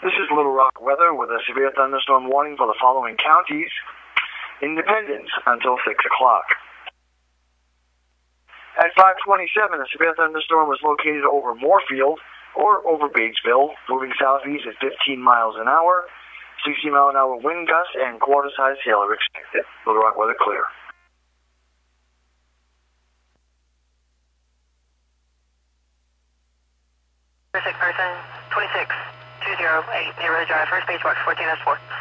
This is Little Rock weather with a severe thunderstorm warning for the following counties. Independence until 6 o'clock. At 5:27, a severe thunderstorm was located over Moorfield or over Batesville, moving southeast at 15 miles an hour. 60-mile-an-hour wind gusts and quarter-size hail are expected. Little Rock weather clear. Person 26-208, neighborhood drive, first base box 14S4.